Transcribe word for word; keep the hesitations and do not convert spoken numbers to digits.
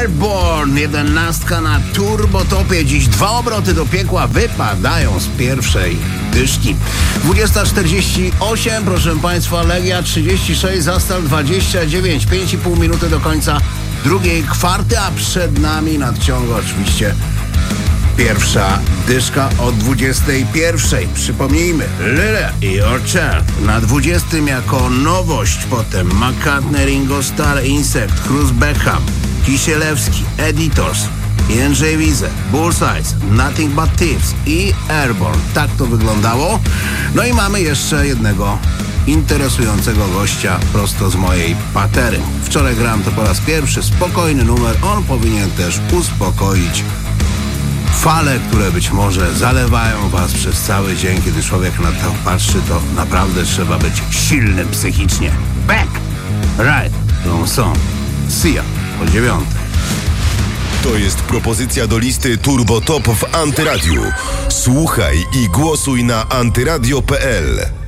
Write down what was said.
Airborne, jedenastka na turbotopie. Dziś dwa obroty do piekła wypadają z pierwszej dyszki. dwudziesta czterdzieści osiem, proszę Państwa, Legia trzydzieści sześć, Zastal dwadzieścia dziewięć. pięć i pół minuty do końca drugiej kwarty, a przed nami nadciąga oczywiście pierwsza dyszka o dwudziestej pierwszej. Przypomnijmy, Lyle i Orchard na dwudziestym jako nowość, potem McCartney, Ringo Starr, Insect, Cruz Beckham, Kisielewski, Editors, Jędrzej Wize, Bullseyes, Nothing But Thieves i Airborne. Tak to wyglądało. No i mamy jeszcze jednego interesującego gościa prosto z mojej patery. Wczoraj grałem to po raz pierwszy, spokojny numer, on powinien też uspokoić fale, które być może zalewają was przez cały dzień. Kiedy człowiek na to patrzy, to naprawdę trzeba być silnym psychicznie. Back! Right! No są. See ya! O dziewiątej. To jest propozycja do listy Turbo Top w Antyradiu. Słuchaj i głosuj na antyradio kropka p l.